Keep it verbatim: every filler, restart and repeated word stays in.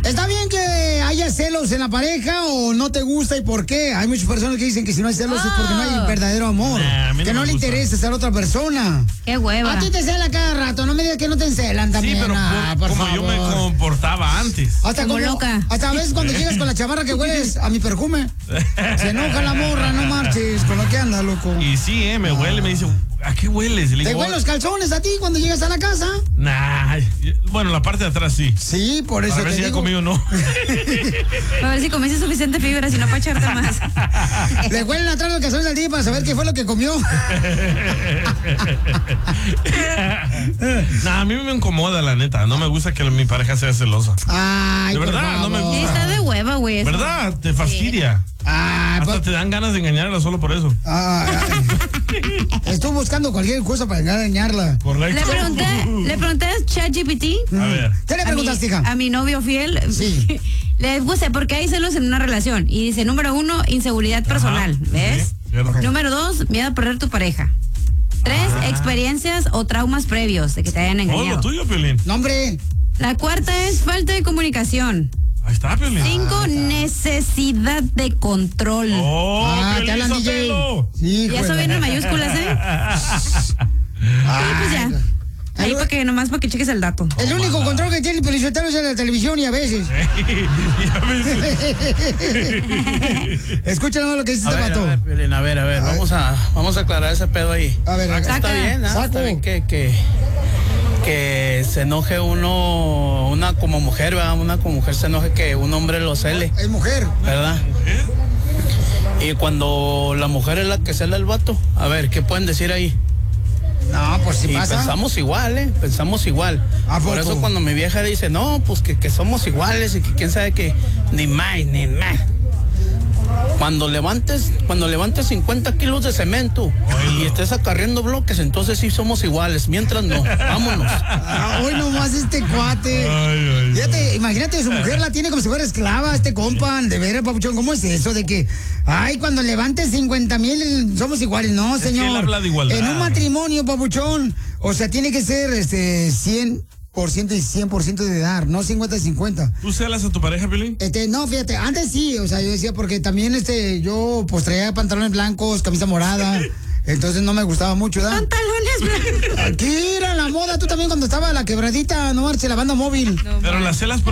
¿Está bien que haya celos en la pareja o no te gusta y por qué? Hay muchas personas que dicen que si no hay celos oh. es porque no hay verdadero amor. Nah, que no, no le interesa ser otra persona. Qué hueva. A ti te cela cada rato, no me digas que no te encelan también. Sí, pero ah, por, por como favor. yo me comportaba antes. Hasta como, como loca. Hasta a veces cuando llegas con la chamarra que hueles a mi perfume. Se enoja la morra, no marches con lo que anda, loco. Y sí, eh, me huele, me dice, ¿a qué hueles? ¿Te huelen los calzones a ti cuando llegas a la casa? Nah, bueno, la parte de atrás sí. Sí, por eso Para ver te si digo. ya comido o no. A ver si comiste suficiente fibra, si no para echarte más. Le huelen atrás los calzones al día para saber qué fue lo que comió. Nah, a mí me incomoda, la neta. No me gusta que mi pareja sea celosa. Ay, de verdad, no me gusta. Sí, está de hueva, güey. ¿Verdad? Te fastidia. Sí. Ah, Hasta pues, te dan ganas de engañarla solo por eso. Ah, estoy buscando cualquier cosa para engañarla. Correcto. Le pregunté, le pregunté a ChatGPT. A ver. ¿Qué le preguntaste, hija? A mi novio fiel. Sí. Le puse, ¿por qué hay celos en una relación? Y dice, número uno, inseguridad personal. Ajá. ¿Ves? Sí, okay. Número dos, miedo a perder tu pareja. Tres, ah. experiencias o traumas previos de que te hayan engañado. Oh, lo tuyo, Piolín. No, hombre. La cuarta es falta de comunicación. Ahí está, Piolín. Cinco, ah, necesidad de control. Oh, ah, Piolín, te hablan D J. Sí, y eso viene en mayúsculas, ¿eh? Ah, sí, pues ya. Ahí para que, nomás para que cheques el dato. El único oh, control que tiene el Pelizotero es en la televisión y a veces. y a veces. Escúchanos lo que dice este vato. A ver, Piolín, a ver, a ver, a vamos ver. a vamos a aclarar ese pedo ahí. A ver, acá está bien, ¿no? Está bien que, que, que se enoje uno, una como mujer, ¿verdad? Una como mujer se enoje que un hombre lo cele. Es mujer. ¿Verdad? ¿Eh? Y cuando la mujer es la que cela el vato, a ver, ¿qué pueden decir ahí? No, pues si y pasa. Pensamos igual, ¿eh? Pensamos igual. Por eso cuando mi vieja dice, no, pues que, que somos iguales y que quién sabe que ni más, ni más. Cuando levantes, cuando levantes cincuenta kilos de cemento y estés acarreando bloques, entonces sí somos iguales. Mientras no, vámonos. Ah, hoy nomás este cuate. Ay, ay, Fíjate, imagínate, su mujer la tiene como si fuera esclava, este compa. De veras, papuchón, ¿cómo es eso de que, ay, cuando levantes cincuenta mil somos iguales? No, es señor. Que él habla de igualdad. En un matrimonio, papuchón, o sea, tiene que ser este cien por ciento y cien por ciento de dar, no cincuenta y cincuenta. ¿Tú celas a tu pareja, Piolín? Este, no, fíjate, antes sí, o sea, yo decía, porque también este, yo pues traía pantalones blancos, camisa morada, entonces no me gustaba mucho, ¿verdad? Pantalones blancos. Aquí era la moda, tú también cuando estaba la quebradita, no marche, la banda móvil. No, Pero las celas